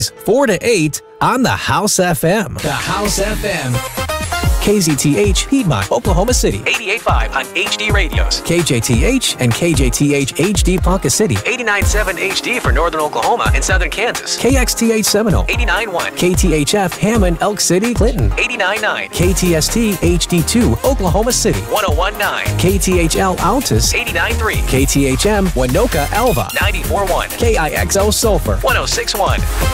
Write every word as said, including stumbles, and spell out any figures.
four to eight on the House F M. The House F M. K Z T H, Piedmont, Oklahoma City. eighty-eight point five on H D radios. K J T H and K J T H H D Ponca City. eighty-nine point seven H D for northern Oklahoma and southern Kansas. K X T H Seminole. eighty-nine point one. K T H F, Hammond, Elk City, Clinton. eighty-nine point nine. K T S T H D two, Oklahoma City. one oh one point nine. K T H L, Altus. eighty-nine point three. K T H M, Winoka, Alva. ninety-four point one. K I X O, Sulphur. one oh six point one.